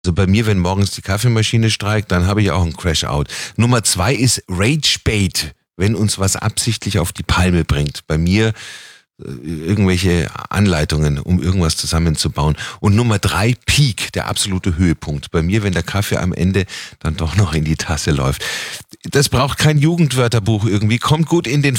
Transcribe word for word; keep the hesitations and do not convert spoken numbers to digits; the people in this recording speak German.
Also bei mir, wenn morgens die Kaffeemaschine streikt, dann habe ich auch einen Crash-Out. Nummer zwei ist Rage-Bait, wenn uns was absichtlich auf die Palme bringt. Bei mir äh, irgendwelche Anleitungen, um irgendwas zusammenzubauen. Und Nummer drei, Peak, der absolute Höhepunkt. Bei mir, wenn der Kaffee am Ende dann doch noch in die Tasse läuft. Das braucht kein Jugendwörterbuch irgendwie, kommt gut in den